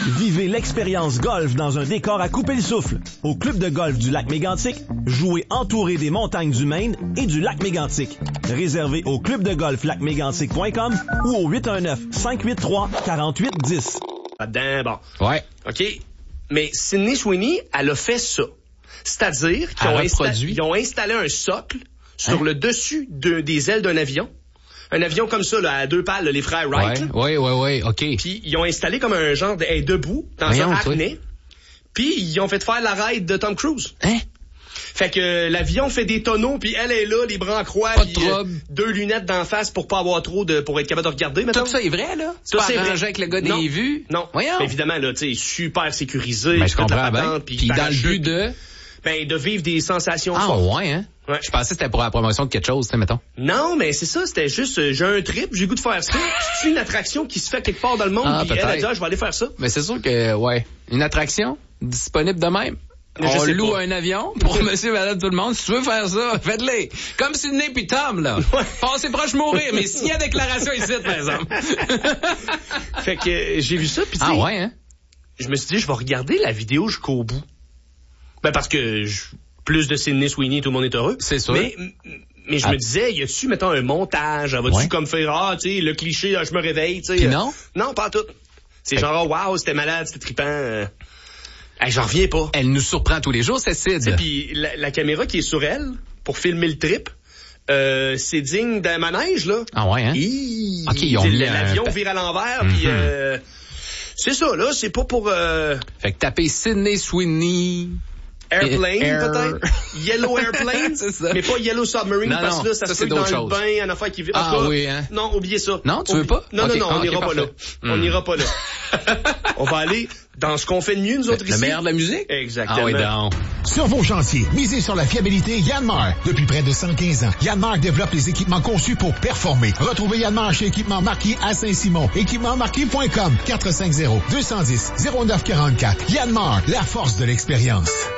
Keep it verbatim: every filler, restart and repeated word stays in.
Vivez l'expérience golf dans un décor à couper le souffle. Au club de golf du lac Mégantic, jouez entouré des montagnes du Maine et du lac Mégantic. Réservé au club de golf lac mégantic point com ou au huit un neuf, cinq huit trois, quatre huit un zéro. Là-dedans, bon. Ouais. OK. Mais Sydney Sweeney, elle a fait ça. C'est-à-dire qu'ils ont, insta- ils ont installé un socle sur hein? le dessus de, des ailes d'un avion. Un avion comme ça, là, à deux pales, là, les frères Wright. Oui, oui, oui, OK. Puis ils ont installé comme un genre de hey, debout dans Voyons, un harnais. Puis ils ont fait faire la ride de Tom Cruise. Hein? Fait que euh, l'avion fait des tonneaux, puis elle est là, les bras en croix, puis euh, deux lunettes d'en face pour pas avoir trop de... pour être capable de regarder, maintenant. Tout ça est vrai, là? Ça, c'est vrai. Avec le gars des non. vues? Non. Voyons. Évidemment, là, tu sais, super sécurisé. Mais je comprends bien. Puis dans le but de... Ben, de vivre des sensations ah, fortes. ouais, hein? Ouais. Je pensais que c'était pour la promotion de quelque chose, tu sais, mettons. Non, mais c'est ça, c'était juste, euh, j'ai un trip, j'ai le goût de faire ça. C'est une attraction qui se fait quelque part dans le monde, ah, puis elle a dit, ah, je vais aller faire ça. Mais c'est sûr que, ouais, une attraction disponible de même. On loue pas. Un avion pour monsieur, madame, tout le monde. Si tu veux faire ça, faites-le. Comme Sydney pis Tom, là. Ouais. Pensez proche de mourir, mais s'il y a déclaration ici, par exemple. Fait que euh, j'ai vu ça, pis ah ouais, hein? Je me suis dit, je vais regarder la vidéo jusqu'au bout. Ben, parce que je, plus de Sydney Sweeney, tout le monde est heureux. C'est sûr. Mais, mais je ah. me disais, y a-tu, mettons, un montage? Va-tu ouais. comme faire, ah, tu sais, le cliché, là, je me réveille, tu sais. Euh, non? Non, pas tout. C'est fait... genre, wow, c'était malade, c'était trippant. Euh... Hey, j'en reviens pas. Elle nous surprend tous les jours, c'est Sid. Puis la, la caméra qui est sur elle, pour filmer le trip, euh, c'est digne d'un manège, là. Ah ouais, hein? Hi, OK, ils ont mis l'avion un... vire à l'envers, mm-hmm. puis euh, c'est ça, là, c'est pas pour... Euh... Fait que taper Sydney Sweeney... Airplane, Air... peut-être. Yellow Airplane. C'est ça. Mais pas Yellow Submarine, non, parce que là, ça, ça se fait dans chose. le bain, en affaire qui vit. Ah cas, oui, hein. Non, oubliez ça. Non, tu Oublie... veux pas? Non, okay. non, non, ah, on n'ira okay, pas là. Mm. On n'ira pas là. On va aller dans ce qu'on fait de mieux, nous autres, le, ici. Le meilleur de la musique? Exactement. Ah oui, donc. Sur vos chantiers, misez sur la fiabilité Yanmar. Depuis près de cent quinze ans, Yanmar développe les équipements conçus pour performer. Retrouvez Yanmar chez Équipement Marquis à Saint-Simon. équipement marquis point com, quatre cinq zéro, deux un zéro, zéro neuf quatre quatre. Yanmar, la force de l'expérience.